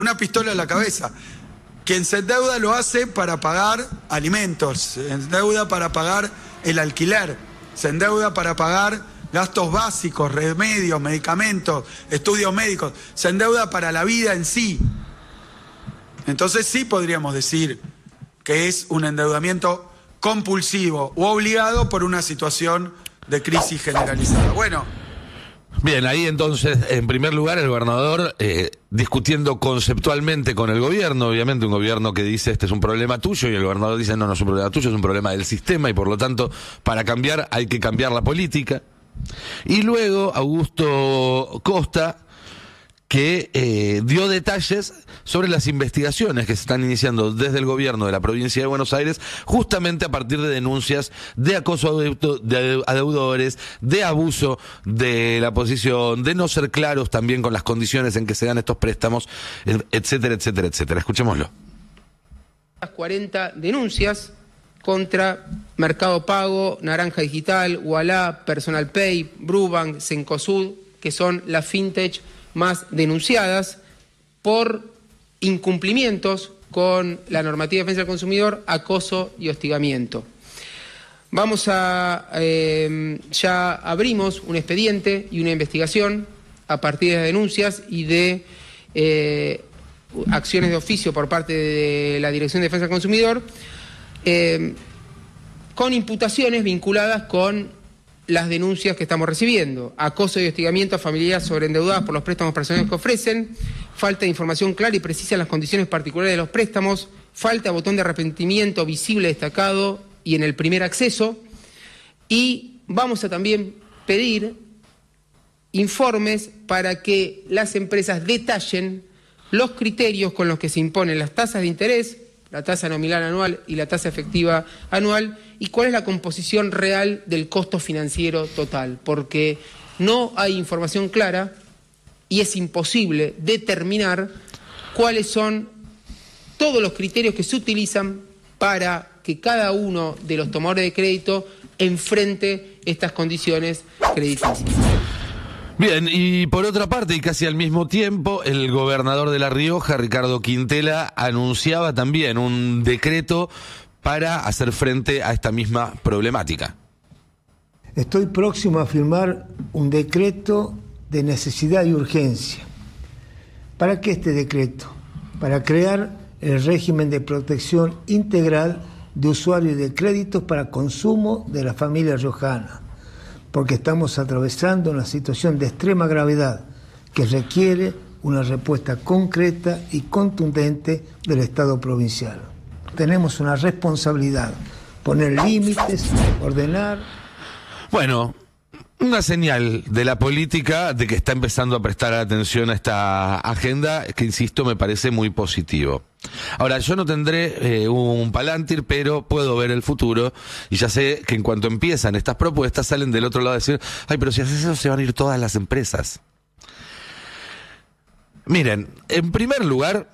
una pistola en la cabeza. Quien se endeuda lo hace para pagar alimentos, se endeuda para pagar el alquiler, se endeuda para pagar gastos básicos, remedios, medicamentos, estudios médicos, se endeuda para la vida en sí. Entonces sí podríamos decir que es un endeudamiento compulsivo o obligado por una situación de crisis generalizada. Bueno. Bien, ahí entonces, en primer lugar, el gobernador discutiendo conceptualmente con el gobierno, obviamente un gobierno que dice este es un problema tuyo, y el gobernador dice no, no es un problema tuyo, es un problema del sistema, y por lo tanto, para cambiar hay que cambiar la política. Y luego Augusto Costa, que dio detalles sobre las investigaciones que se están iniciando desde el gobierno de la provincia de Buenos Aires, justamente a partir de denuncias de acoso a deudores, de abuso de la posición, de no ser claros también con las condiciones en que se dan estos préstamos, etcétera, etcétera, etcétera. Escuchémoslo. Las 40 denuncias contra Mercado Pago, Naranja Digital, Ualá, Personal Pay, Brubank, Cencosud, que son las fintech más denunciadas por incumplimientos con la normativa de defensa del consumidor, acoso y hostigamiento. Vamos a, ya abrimos un expediente y una investigación a partir de las denuncias y de acciones de oficio por parte de la Dirección de Defensa del Consumidor, con imputaciones vinculadas con las denuncias que estamos recibiendo: acoso y hostigamiento a familias sobreendeudadas por los préstamos personales que ofrecen, falta de información clara y precisa en las condiciones particulares de los préstamos, falta de botón de arrepentimiento visible, destacado y en el primer acceso. Y vamos a también pedir informes para que las empresas detallen los criterios con los que se imponen las tasas de interés, la tasa nominal anual y la tasa efectiva anual, y cuál es la composición real del costo financiero total, porque no hay información clara y es imposible determinar cuáles son todos los criterios que se utilizan para que cada uno de los tomadores de crédito enfrente estas condiciones crediticias. Bien, y por otra parte, y casi al mismo tiempo, el gobernador de La Rioja, Ricardo Quintela, anunciaba también un decreto para hacer frente a esta misma problemática. Estoy próximo a firmar un decreto de necesidad y urgencia. ¿Para qué este decreto? Para crear el régimen de protección integral de usuarios de créditos para consumo de la familia riojana, porque estamos atravesando una situación de extrema gravedad que requiere una respuesta concreta y contundente del Estado provincial. Tenemos una responsabilidad, poner límites, ordenar. Bueno, una señal de la política de que está empezando a prestar atención a esta agenda, que insisto, me parece muy positivo. Ahora, yo no tendré un Palantir, pero puedo ver el futuro, y ya sé que en cuanto empiezan estas propuestas salen del otro lado a decir, ay, pero si haces eso se van a ir todas las empresas. Miren, en primer lugar,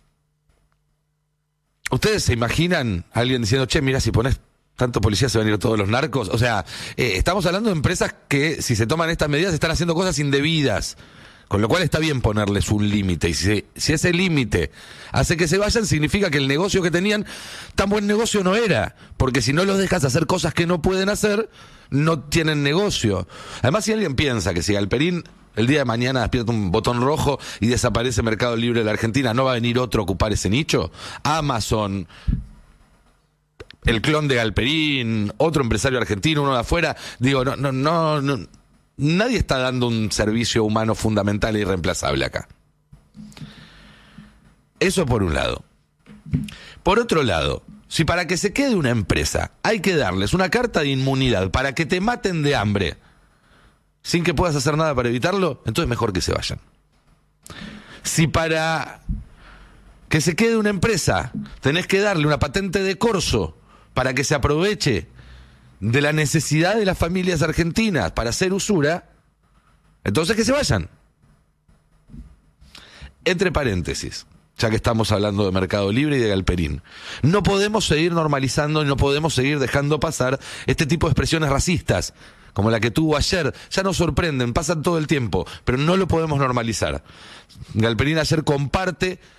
¿ustedes se imaginan a alguien diciendo, che, mira, si pones tanto policía se van a ir todos los narcos? O sea, estamos hablando de empresas que, si se toman estas medidas, están haciendo cosas indebidas. Con lo cual está bien ponerles un límite. Y si ese límite hace que se vayan, significa que el negocio que tenían tan buen negocio no era. Porque si no los dejas hacer cosas que no pueden hacer, no tienen negocio. Además, si alguien piensa que si Galperín el día de mañana despierta un botón rojo y desaparece Mercado Libre de la Argentina, ¿no va a venir otro a ocupar ese nicho? Amazon, el clon de Galperín, otro empresario argentino, uno de afuera. Digo, no. Nadie está dando un servicio humano fundamental e irreemplazable acá. Eso por un lado. Por otro lado, si para que se quede una empresa hay que darles una carta de inmunidad para que te maten de hambre sin que puedas hacer nada para evitarlo, entonces mejor que se vayan. Si para que se quede una empresa tenés que darle una patente de corso para que se aproveche de la necesidad de las familias argentinas para hacer usura, entonces que se vayan. Entre paréntesis, ya que estamos hablando de Mercado Libre y de Galperín, no podemos seguir normalizando y no podemos seguir dejando pasar este tipo de expresiones racistas, como la que tuvo ayer, ya nos sorprenden, pasan todo el tiempo, pero no lo podemos normalizar. Galperín ayer comparte